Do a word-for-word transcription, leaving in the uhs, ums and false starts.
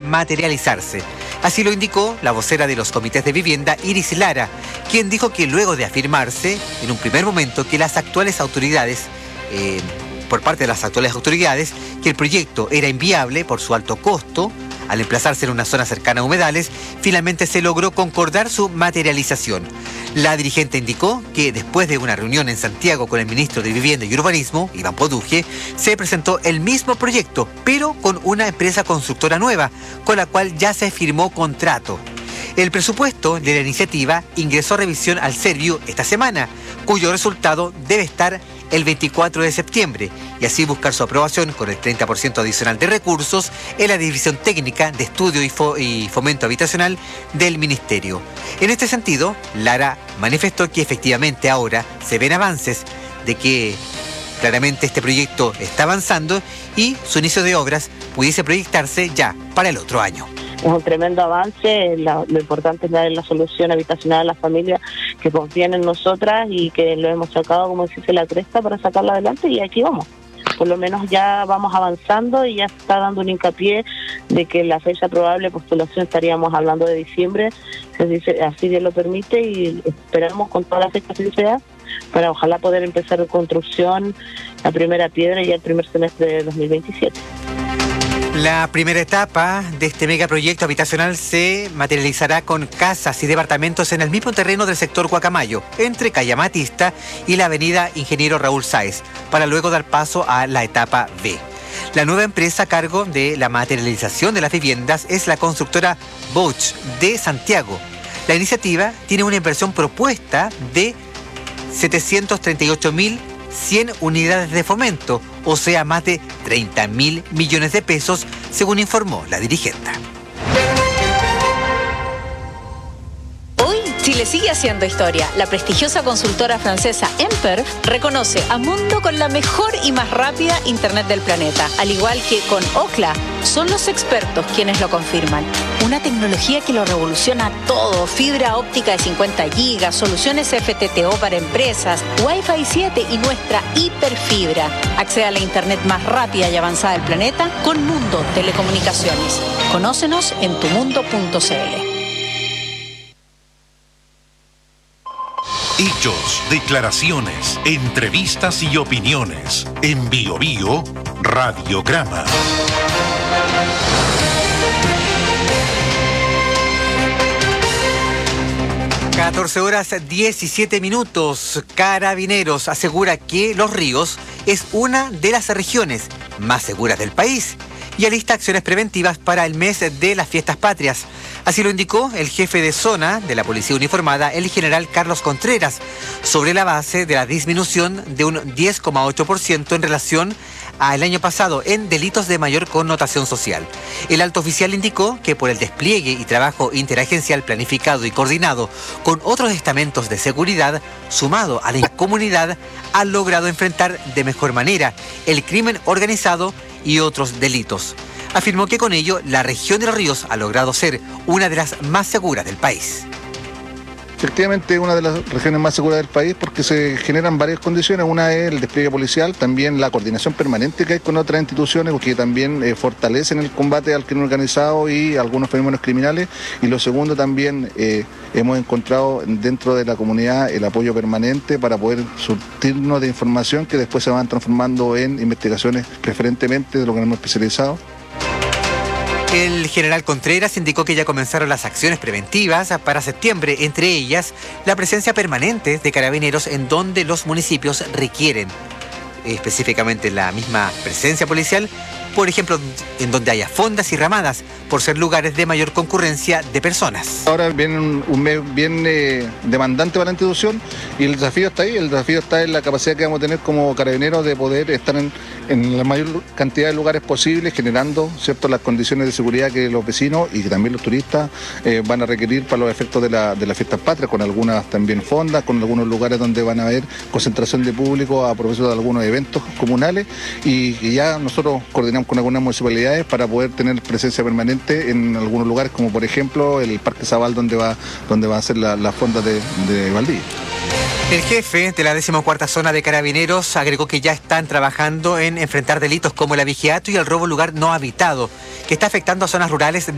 materializarse. Así lo indicó la vocera de los comités de vivienda, Iris Lara, quien dijo que luego de afirmarse, en un primer momento, que las actuales autoridades, eh, por parte de las actuales autoridades, que el proyecto era inviable por su alto costo, al emplazarse en una zona cercana a humedales, finalmente se logró concordar su materialización. La dirigente indicó que después de una reunión en Santiago con el ministro de Vivienda y Urbanismo, Iván Poduje, se presentó el mismo proyecto, pero con una empresa constructora nueva, con la cual ya se firmó contrato. El presupuesto de la iniciativa ingresó a revisión al Serviu esta semana, cuyo resultado debe estar el veinticuatro de septiembre, y así buscar su aprobación con el treinta por ciento adicional de recursos en la División Técnica de Estudio y, Fo- y Fomento Habitacional del Ministerio. En este sentido, Lara manifestó que efectivamente ahora se ven avances de que claramente este proyecto está avanzando y su inicio de obras pudiese proyectarse ya para el otro año. Es un tremendo avance, la, lo importante es dar la solución habitacional a las familias que confían en nosotras y que lo hemos sacado, como dice la cresta, para sacarla adelante, y aquí vamos. Por lo menos ya vamos avanzando y ya se está dando un hincapié de que la fecha probable de postulación estaríamos hablando de diciembre, así, así Dios lo permite, y esperamos con toda la fecha que sea para ojalá poder empezar construcción, la primera piedra ya el primer semestre de dos mil veintisiete. La primera etapa de este megaproyecto habitacional se materializará con casas y departamentos en el mismo terreno del sector Guacamayo, entre Calle Amatista y la avenida Ingeniero Raúl Sáez, para luego dar paso a la etapa B. La nueva empresa a cargo de la materialización de las viviendas es la constructora Bosch de Santiago. La iniciativa tiene una inversión propuesta de setecientos treinta y ocho mil cien unidades de fomento, o sea, más de treinta mil millones de pesos, según informó la dirigente. Hoy Chile sigue haciendo historia. La prestigiosa consultora francesa Emper reconoce a Mundo con la mejor y más rápida internet del planeta. Al igual que con Ookla, son los expertos quienes lo confirman. Una tecnología que lo revoluciona todo. Fibra óptica de cincuenta gigas, soluciones F T T O para empresas, Wi-Fi siete y nuestra hiperfibra. Accede a la internet más rápida y avanzada del planeta con Mundo Telecomunicaciones. Conócenos en tumundo punto c l. Hechos, declaraciones, entrevistas y opiniones. En Bio Bio, Radiograma. catorce horas diecisiete minutos. Carabineros asegura que Los Ríos es una de las regiones más seguras del país y alista acciones preventivas para el mes de las fiestas patrias. Así lo indicó el jefe de zona de la Policía Uniformada, el general Carlos Contreras, sobre la base de la disminución de un diez coma ocho por ciento en relación al año pasado en delitos de mayor connotación social. El alto oficial indicó que por el despliegue y trabajo interagencial planificado y coordinado con otros estamentos de seguridad, sumado a la comunidad, han logrado enfrentar de mejor manera el crimen organizado y otros delitos. Afirmó que con ello la región de Los Ríos ha logrado ser una de las más seguras del país. Efectivamente, una de las regiones más seguras del país porque se generan varias condiciones. Una es el despliegue policial, también la coordinación permanente que hay con otras instituciones que también eh, fortalecen el combate al crimen organizado y algunos fenómenos criminales. Y lo segundo también, eh, hemos encontrado dentro de la comunidad el apoyo permanente para poder surtirnos de información que después se van transformando en investigaciones preferentemente de los organismos especializados. El general Contreras indicó que ya comenzaron las acciones preventivas para septiembre, entre ellas la presencia permanente de carabineros en donde los municipios requieren específicamente la misma presencia policial, por ejemplo, en donde haya fondas y ramadas, por ser lugares de mayor concurrencia de personas. Ahora viene un, un mes bien eh, demandante para la institución y el desafío está ahí, el desafío está en la capacidad que vamos a tener como carabineros de poder estar en, en la mayor cantidad de lugares posibles, generando, ¿cierto?, las condiciones de seguridad que los vecinos y que también los turistas eh, van a requerir para los efectos de, la, de las fiestas patrias, con algunas también fondas, con algunos lugares donde van a haber concentración de público a propósito de algunos eventos comunales y, y ya nosotros coordinamos con algunas municipalidades para poder tener presencia permanente en algunos lugares, como por ejemplo el Parque Zabal, donde va, donde va a ser la, la fonda de, de Valdivia. El jefe de la decimocuarta zona de Carabineros agregó que ya están trabajando en enfrentar delitos como el abigeato y el robo en lugar no habitado, que está afectando a zonas rurales